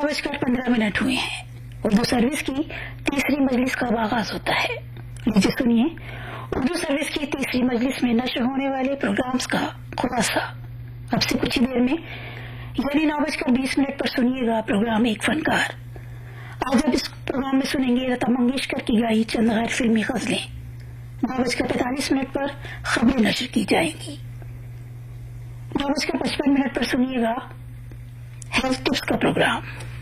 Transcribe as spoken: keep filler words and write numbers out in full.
बजकर पंद्रह मिनट हुए हैं। उर्दू सर्विस की तीसरी मजलिस का आगाज होता है। लीजिए सुनिए उर्दू सर्विस की तीसरी मजलिस में नश्र होने वाले प्रोग्राम्स का खुलासा। अब से कुछ ही देर में यानी नौ बजकर बीस मिनट पर सुनिएगा प्रोग्राम एक फनकार। आज आप इस प्रोग्राम में सुनेंगे लता मंगेशकर की गाई चंद गैर फिल्मी गजलें। नौ बजकर पैंतालीस मिनट पर खबरें नश्र की जाएंगी। नौ बजकर पचपन मिनट पर सुनिएगा हेल्थ टिप्स का प्रोग्राम।